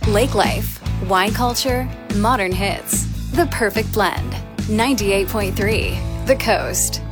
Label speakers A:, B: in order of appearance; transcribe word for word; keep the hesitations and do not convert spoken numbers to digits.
A: Lake life, wine culture, modern hits. The perfect blend. ninety-eight point three The Coast.